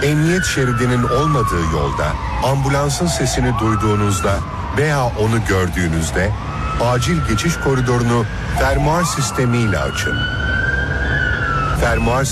emniyet şeridinin olmadığı yolda ambulansın sesini duyduğunuzda veya onu gördüğünüzde acil geçiş koridorunu fermuar sistemiyle açın. Fermuar